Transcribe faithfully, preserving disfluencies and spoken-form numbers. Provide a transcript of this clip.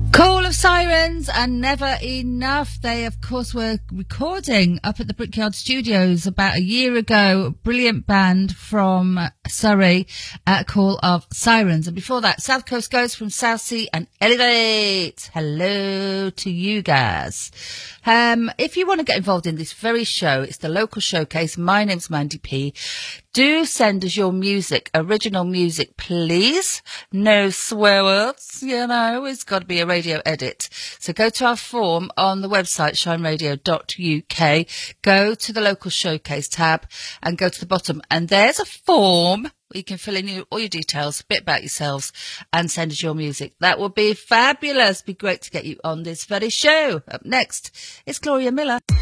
Call of Sirens and Never Enough. They, of course, were recording up at the Brickyard Studios about a year ago. Brilliant band from Surrey, uh, Call of Sirens. And before that, South Coast Ghost from Southsea and Elevate. Hello to you guys. Um, if you want to get involved in this very show, it's the local showcase. My name's Mandy P. Do send us your music, original music, please. No swear words, you know, it's got to be a radio edit. So go to our form on the website, shine radio dot U K. Go to the local showcase tab and go to the bottom. And there's a form where you can fill in your, all your details, a bit about yourselves, and send us your music. That would be fabulous. Be great to get you on this very show. Up next, it's Gloria Miller.